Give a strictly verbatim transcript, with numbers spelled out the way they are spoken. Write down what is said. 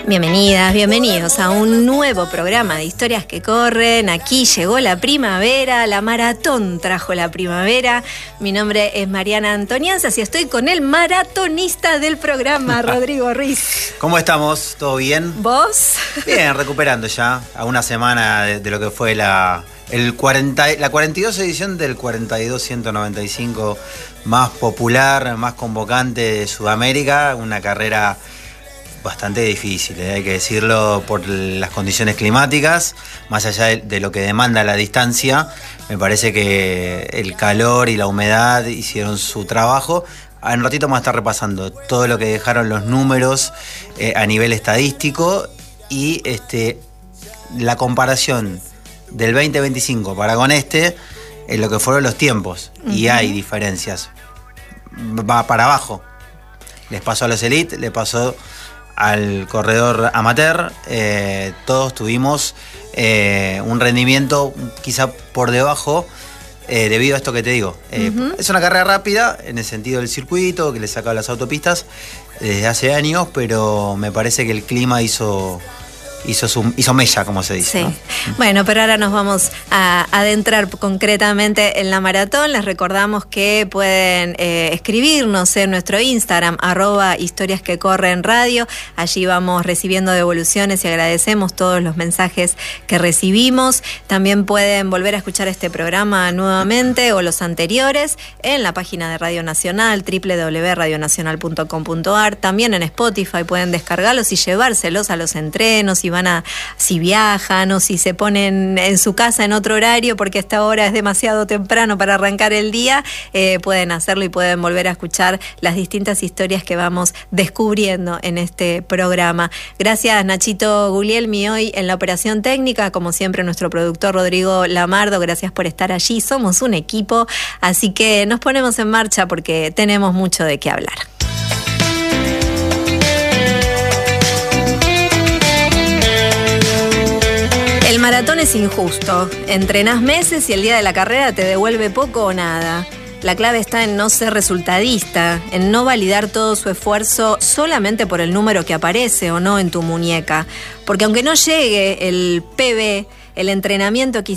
Bienvenidas, bienvenidos a un nuevo programa de Historias que Corren. Aquí llegó la primavera, la maratón trajo la primavera. Mi nombre es Mariana Antonianzas y estoy con el maratonista del programa, Rodrigo Ruiz. ¿Cómo estamos? ¿Todo bien? ¿Vos? Bien, recuperando ya a una semana de, de lo que fue la, el cuarenta, la cuarenta y dos edición del cuarenta y dos ciento noventa y cinco más popular, más convocante de Sudamérica. Una carrera bastante difícil, ¿eh? Hay que decirlo, por las condiciones climáticas, más allá de, de lo que demanda la distancia. Me parece que el calor y la humedad hicieron su trabajo. En un ratito vamos a estar repasando todo lo que dejaron los números eh, a nivel estadístico y este, la comparación del veinte veinticinco para con este en lo que fueron los tiempos. Uh-huh. Y hay diferencias. Va para abajo. Les pasó a los Elite, le pasó al corredor amateur. Eh, todos tuvimos eh, un rendimiento quizá por debajo eh, debido a esto que te digo. Eh, uh-huh. Es una carrera rápida en el sentido del circuito que le saca a las autopistas desde hace años, pero me parece que el clima hizo... Hizo, su, hizo mella, como se dice. Sí. ¿No? Bueno, pero ahora nos vamos a adentrar concretamente en la maratón. Les recordamos que pueden eh, escribirnos en nuestro Instagram, arroba historias que corren radio. Allí vamos recibiendo devoluciones y agradecemos todos los mensajes que recibimos. También pueden volver a escuchar este programa nuevamente o los anteriores en la página de Radio Nacional, doble u doble u doble u punto radio nacional punto com punto a r. También en Spotify pueden descargarlos y llevárselos a los entrenos y van a, si viajan o si se ponen en su casa en otro horario porque esta hora es demasiado temprano para arrancar el día, eh, pueden hacerlo y pueden volver a escuchar las distintas historias que vamos descubriendo en este programa. Gracias Nachito Guglielmi hoy en la operación técnica, como siempre nuestro productor Rodrigo Lamardo, gracias por estar allí, somos un equipo, así que nos ponemos en marcha porque tenemos mucho de qué hablar. El maratón es injusto. Entrenás meses y el día de la carrera te devuelve poco o nada. La clave está en no ser resultadista, en no validar todo su esfuerzo solamente por el número que aparece o no en tu muñeca. Porque aunque no llegue el P B, el entrenamiento que